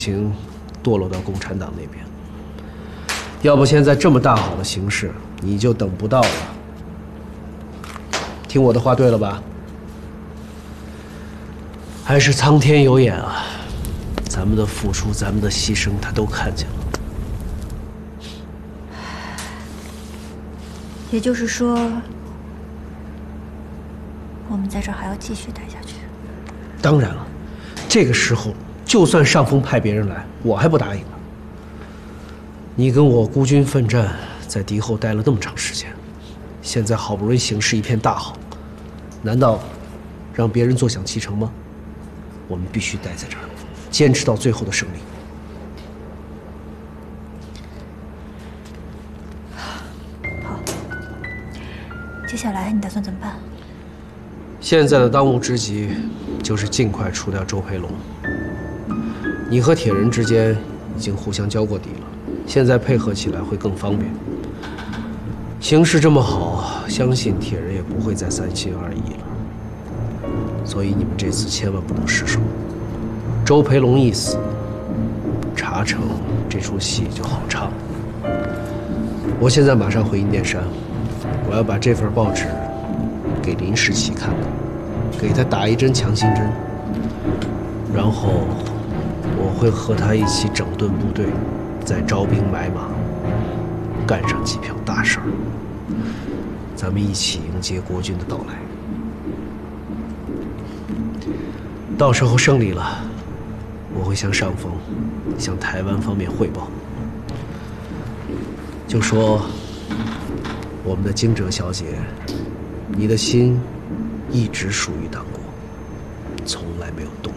情堕落到共产党那边。要不现在这么大好的形势，你就等不到了。听我的话，对了吧？还是苍天有眼啊！咱们的付出，咱们的牺牲，他都看见了。 也就是说，我们在这儿还要继续待下去。 当然了，这个时候，就算上峰派别人来，我还不答应呢。你跟我孤军奋战，在敌后待了那么长时间，现在好不容易形势一片大好，难道让别人坐享其成吗？我们必须待在这儿，坚持到最后的胜利。 好，接下来你打算怎么办？ 现在的当务之急就是尽快除掉周培龙。你和铁人之间已经互相交过底了，现在配合起来会更方便。形势这么好，相信铁人也不会再三心二意了。所以你们这次千万不能失手。周培龙一死，茶城这出戏就好唱了。我现在马上回阴殿山，我要把这份报纸给林世奇看看，给他打一针强心针，然后我会和他一起整顿部队，再招兵买马，干上几票大事儿。咱们一起迎接国军的到来。到时候胜利了，我会向上峰、向台湾方面汇报，就说我们的惊蛰小姐，你的心一直属于党国，从来没有动。